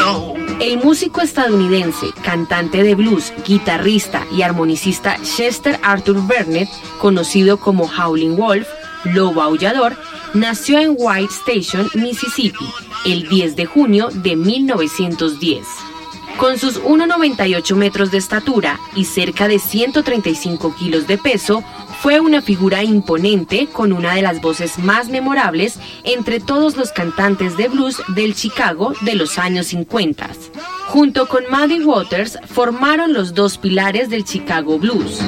El músico estadounidense, cantante de blues, guitarrista y armonicista Chester Arthur Burnett, conocido como Howlin' Wolf, Lobo Aullador, nació en White Station, Mississippi, el 10 de junio de 1910. Con sus 1,98 metros de estatura y cerca de 135 kilos de peso, fue una figura imponente con una de las voces más memorables entre todos los cantantes de blues del Chicago de los años 50. Junto con Muddy Waters, formaron los dos pilares del Chicago Blues.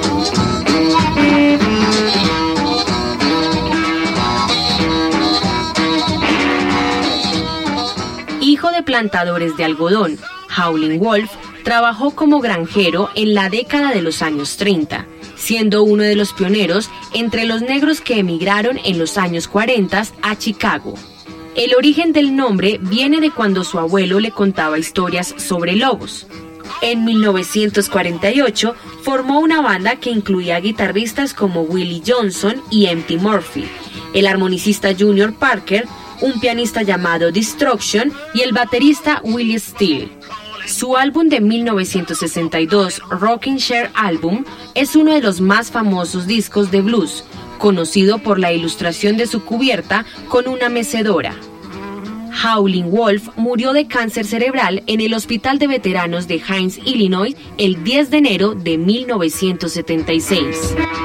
Hijo de plantadores de algodón, Howlin' Wolf trabajó como granjero en la década de los años 30, siendo uno de los pioneros entre los negros que emigraron en los años 40 a Chicago. El origen del nombre viene de cuando su abuelo le contaba historias sobre lobos. En 1948 formó una banda que incluía guitarristas como Willie Johnson y Empty Murphy, el armonicista Junior Parker, un pianista llamado Destruction y el baterista Willie Steele. Su álbum de 1962, Rockin' Chair Album, es uno de los más famosos discos de blues, conocido por la ilustración de su cubierta con una mecedora. Howlin' Wolf murió de cáncer cerebral en el Hospital de Veteranos de Hines, Illinois, el 10 de enero de 1976.